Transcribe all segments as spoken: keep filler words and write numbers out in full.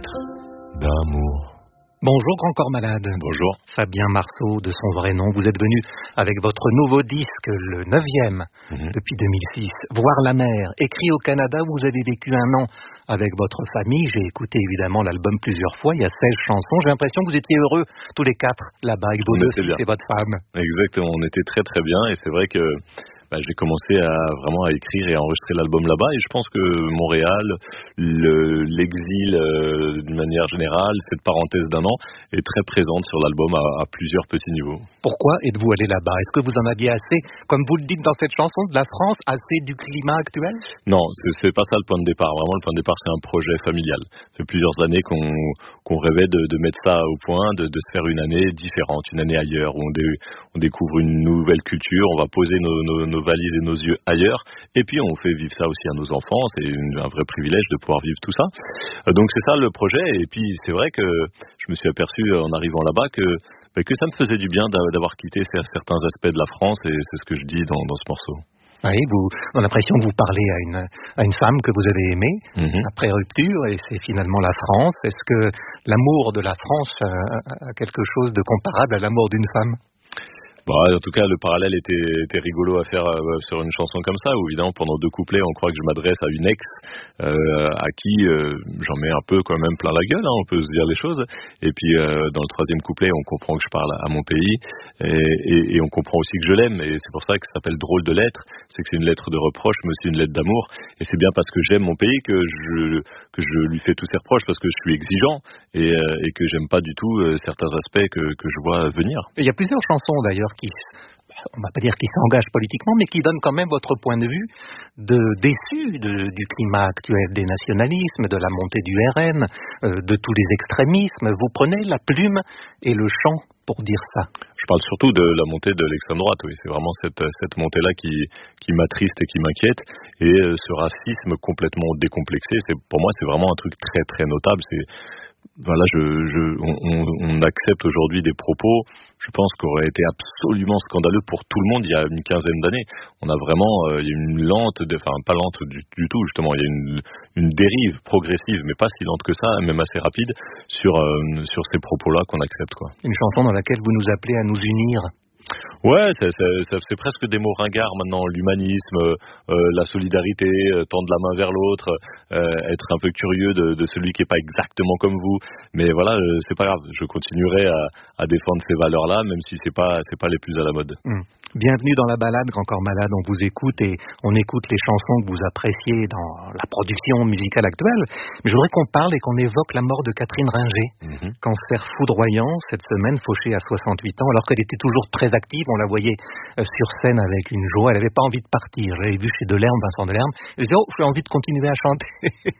lettre d'amour. Bonjour Grand Corps Malade. Bonjour. Fabien Marceau, de son vrai nom, vous êtes venu avec votre nouveau disque, le neuvième, mmh. depuis deux mille six, Voir la mer, écrit au Canada, vous avez vécu un an avec votre famille. J'ai écouté évidemment l'album plusieurs fois, il y a seize chansons. J'ai l'impression que vous étiez heureux tous les quatre là-bas avec vos deux fils et votre femme. Exactement, on était très très bien et c'est vrai que bah, j'ai commencé à vraiment à écrire et à enregistrer l'album là-bas et je pense que Montréal, le, l'exil euh, d'une manière générale, cette parenthèse d'un an est très présente sur l'album à, à plusieurs petits niveaux. Pourquoi êtes-vous allé là-bas? Est-ce que vous en aviez assez, comme vous le dites dans cette chanson, de la France, assez du climat actuel? Non, c'est, c'est pas ça le point de départ. Vraiment, le point de départ, c'est un projet familial. Ça fait plusieurs années qu'on, qu'on rêvait de, de mettre ça au point, de, de se faire une année différente, une année ailleurs, où on, dé, on découvre une nouvelle culture, on va poser nos, nos, nos valises et nos yeux ailleurs, et puis on fait vivre ça aussi à nos enfants. C'est une, un vrai privilège de pouvoir vivre tout ça. Donc c'est ça le projet, et puis c'est vrai que je me suis aperçu en arrivant là-bas que que ça me faisait du bien d'avoir quitté certains aspects de la France, et c'est ce que je dis dans, dans ce morceau. Oui, vous, on a l'impression que vous parlez à une, à une femme que vous avez aimée, mm-hmm. après rupture, et c'est finalement la France. Est-ce que l'amour de la France a, a quelque chose de comparable à l'amour d'une femme? Bah, en tout cas, le parallèle était, était rigolo à faire euh, sur une chanson comme ça, où évidemment, pendant deux couplets, on croit que je m'adresse à une ex, euh, à qui euh, j'en mets un peu quand même plein la gueule, hein, on peut se dire les choses. Et puis, euh, dans le troisième couplet, on comprend que je parle à mon pays, et, et, et on comprend aussi que je l'aime. Et c'est pour ça que ça s'appelle Drôle de lettre. C'est que c'est une lettre de reproche, mais aussi une lettre d'amour. Et c'est bien parce que j'aime mon pays que je, que je lui fais tous ces reproches, parce que je suis exigeant et, euh, et que j'aime pas du tout euh, certains aspects que, que je vois venir. Il y a plusieurs chansons d'ailleurs qui, on va pas dire qui s'engagent politiquement, mais qui donnent quand même votre point de vue de déçu de, du climat actuel, des nationalismes, de la montée du R N, euh, de tous les extrémismes. Vous prenez la plume et le chant pour dire ça. Je parle surtout de la montée de l'extrême droite, oui. C'est vraiment cette, cette montée-là qui, qui m'attriste et qui m'inquiète. Et euh, ce racisme complètement décomplexé, c'est, pour moi, c'est vraiment un truc très très notable. C'est Voilà, je, je, on, on accepte aujourd'hui des propos, je pense, qui auraient été absolument scandaleux pour tout le monde il y a une quinzaine d'années. On a vraiment, euh, il y a une lente, enfin pas lente du, du tout justement, il y a une, une dérive progressive, mais pas si lente que ça, même assez rapide, sur, euh, sur ces propos-là qu'on accepte, quoi. Une chanson dans laquelle vous nous appelez à nous unir. Ouais, c'est, c'est, c'est presque des mots ringards maintenant, l'humanisme, euh, la solidarité, euh, tendre la main vers l'autre, euh, être un peu curieux de, de celui qui est pas exactement comme vous. Mais voilà, euh, c'est pas grave, je continuerai à, à défendre ces valeurs-là, même si c'est pas, c'est pas les plus à la mode. Mmh. Bienvenue dans la balade, Grand Corps Malade, on vous écoute et on écoute les chansons que vous appréciez dans la production musicale actuelle. Mais je voudrais qu'on parle et qu'on évoque la mort de Catherine Ringer, mmh. cancer foudroyant cette semaine, fauchée à soixante-huit ans, alors qu'elle était toujours très active, on la voyait sur scène avec une joie, elle n'avait pas envie de partir. J'avais vu chez Delerme, Vincent Delerme, elle disait « Oh, j'ai envie de continuer à chanter ».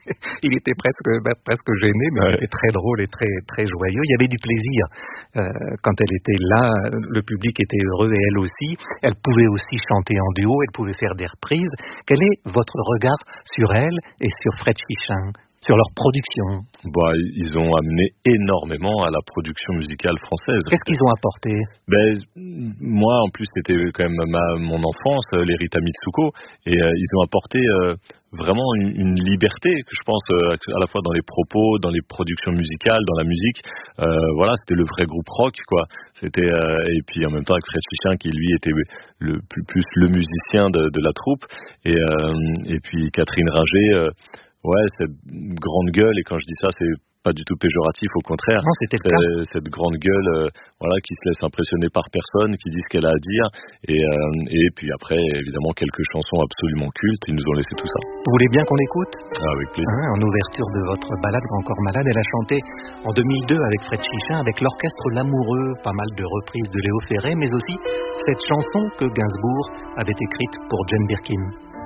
Il était presque, bah, presque gêné, mais ouais. Il était très drôle et très, très joyeux. Il y avait du plaisir euh, quand elle était là, le public était heureux et elle aussi. Elle pouvait aussi chanter en duo, elle pouvait faire des reprises. Quel est votre regard sur elle et sur Fred Chichin, sur leur production? Bah, ils ont amené énormément à la production musicale française. Qu'est-ce qu'ils ont apporté? Ben, moi, en plus, c'était quand même ma, mon enfance, les Rita Mitsuko, et euh, ils ont apporté euh, vraiment une, une liberté, que je pense, euh, à la fois dans les propos, dans les productions musicales, dans la musique. Euh, voilà, c'était le vrai groupe rock, quoi. C'était euh, et puis en même temps avec Fred Chichin, qui lui était le plus, plus le musicien de, de la troupe, et euh, et puis Catherine Ringer. Euh, Ouais, cette grande gueule, et quand je dis ça, c'est pas du tout péjoratif, au contraire. Non, c'était le cas. Cette grande gueule, euh, voilà, qui se laisse impressionner par personne, qui dit ce qu'elle a à dire, et, euh, et puis après, évidemment, quelques chansons absolument cultes, ils nous ont laissé tout ça. Vous voulez bien qu'on écoute? Ah, avec plaisir. Hein, en ouverture de votre balade Grand Corps Malade, elle a chanté en deux mille deux avec Fred Chichin, avec l'orchestre L'Amoureux, pas mal de reprises de Léo Ferré, mais aussi cette chanson que Gainsbourg avait écrite pour Jane Birkin.